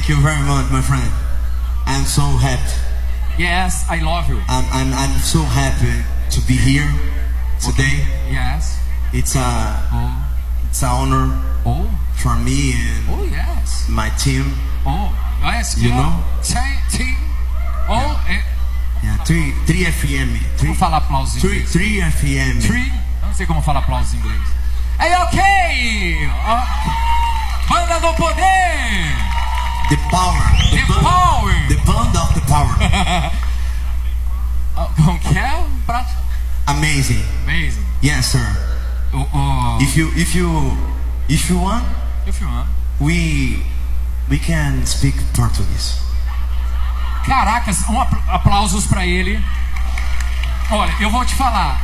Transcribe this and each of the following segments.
you very much, my friend. I'm so happy. Yes, I love you. I'm so happy to be here today. Yes. It's an honor for me and yes. my team. Oh, yes. You know? Team. Yeah, 3 FM. Como fala aplauso em inglês? 3 FM. 3? Não sei como fala aplauso em inglês. Hey, ok! Banda do Poder! The power. The power. The band of the power. Como que é? Amazing. Amazing. Yes, sir. If you want, we can speak Portuguese. Caracas, aplausos pra ele. Olha, eu vou te falar.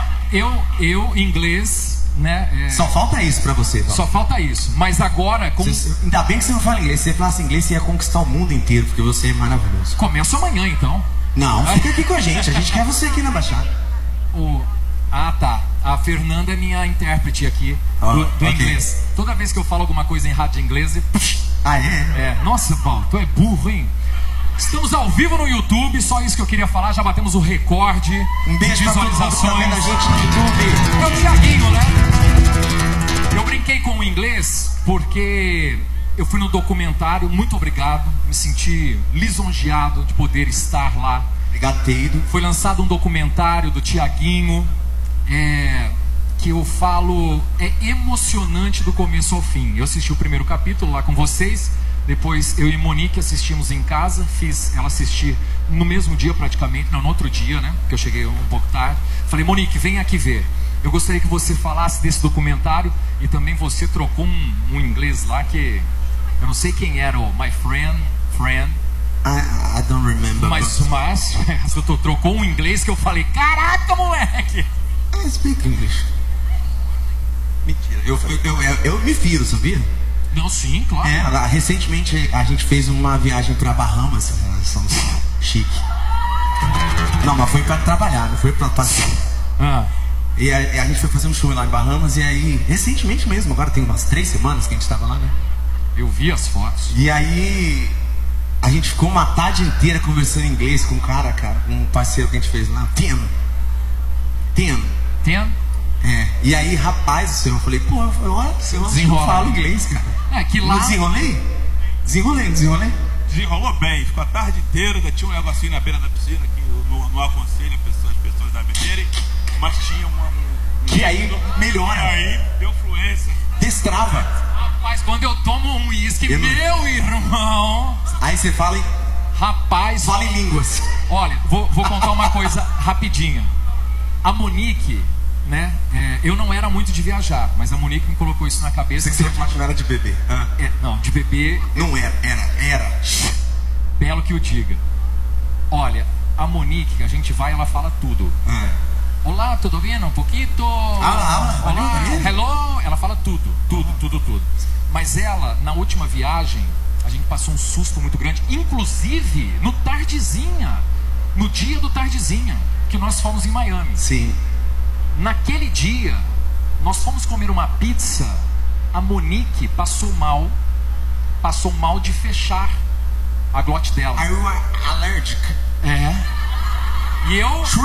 Eu inglês, né? Só falta isso pra você. Val. Só falta isso. Mas agora... Ainda bem que você não fala inglês. Se você falasse inglês, você ia conquistar o mundo inteiro, porque você é maravilhoso. Começa amanhã, então. Não, fica aqui com a gente quer você aqui na Baixada. Tá. A Fernanda é minha intérprete aqui do inglês. Toda vez que eu falo alguma coisa em rádio inglesa... Nossa, Paulo, tu é burro, hein? Estamos ao vivo no YouTube, só isso que eu queria falar. Já batemos o recorde de visualizações. Pra vendo a gente no YouTube. É o Thiaguinho, né? Eu brinquei com o inglês porque eu fui no documentário. Muito obrigado. Me senti lisonjeado de poder estar lá. Obrigado por ter ido. Foi lançado um documentário do Thiaguinho, que eu falo, é emocionante do começo ao fim. Eu assisti o primeiro capítulo lá com vocês. Depois eu e Monique assistimos em casa. Fiz ela assistir no mesmo dia praticamente. Não, no outro dia, né? Porque eu cheguei um pouco tarde. Falei, Monique, vem aqui ver. Eu gostaria que você falasse desse documentário. E também você trocou um inglês lá que... Eu não sei quem era o my friend. I don't remember. Mas você trocou um inglês que eu falei, caraca, moleque! I speak English. Mentira, eu me firo, sabia? Não, sim, claro. Recentemente a gente fez uma viagem pra Bahamas. Somos chique. Não, mas foi pra trabalhar, não foi pra passear. E a gente foi fazer um show lá em Bahamas. E aí, recentemente mesmo, agora tem umas 3 semanas que a gente tava lá, né? Eu vi as fotos. E aí a gente ficou uma tarde inteira conversando em inglês com um cara, com um parceiro que a gente fez lá. Tim? E aí, rapaz, eu falei, pô, olha, eu não falo inglês, cara. Que lá... Desenrolei? Desenrolou bem, ficou a tarde inteira, ainda tinha um negocinho na beira da piscina que eu não aconselho as pessoas a beberem, mas tinha que aí melhora. E aí deu fluência. Destrava. Rapaz, quando eu tomo um uísque, meu irmão... Aí você fala em... Rapaz... Fala em línguas. Olha, vou contar uma coisa rapidinha. A Monique... né? Eu não era muito de viajar, mas a Monique me colocou isso na cabeça. Você não era de beber? Não, de beber. Não era. Belo que o diga. Olha, a Monique, a gente vai, ela fala tudo. Olá, tudo bem? Um pouquinho. Olá, hello. Ela fala tudo. Mas ela, na última viagem, a gente passou um susto muito grande. Inclusive, no Tardezinha. No dia do Tardezinha, que nós fomos em Miami. Sim. Naquele dia, nós fomos comer uma pizza. A Monique passou mal de fechar a glote dela. Are you allergic? E eu